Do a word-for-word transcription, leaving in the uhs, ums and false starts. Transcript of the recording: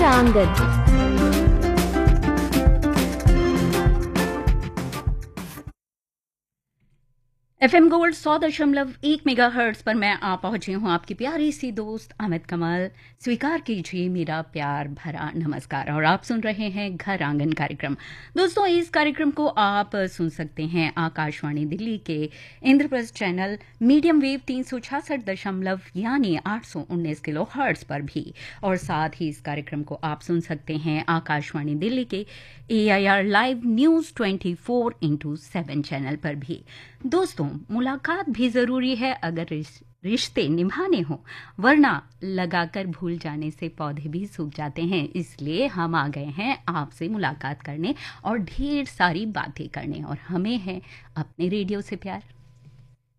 आंगन। FM gold सौ दशमलव एक मेगा हर्ट्ज पर मैं आ पहुंची हूं आपकी प्यारी सी दोस्त अमित कमल। स्वीकार कीजिए मेरा प्यार भरा नमस्कार और आप सुन रहे हैं घर आंगन कार्यक्रम। दोस्तों, इस कार्यक्रम को आप सुन सकते हैं आकाशवाणी दिल्ली के इंद्रप्रस्थ चैनल मीडियम वेव तीन सौ छियासठ दशमलव यानी आठ सौ उन्नीस किलो हर्ट्ज पर भी, और साथ ही इस कार्यक्रम को आप सुन सकते हैं आकाशवाणी दिल्ली के ए I R live news twenty four into seven channel पर भी। दोस्तों, मुलाकात भी जरूरी है अगर रिश्ते निभाने हो, वरना लगाकर भूल जाने से पौधे भी सूख जाते हैं। इसलिए हम आ गए हैं आपसे मुलाकात करने और ढेर सारी बातें करने, और हमें है अपने रेडियो से प्यार।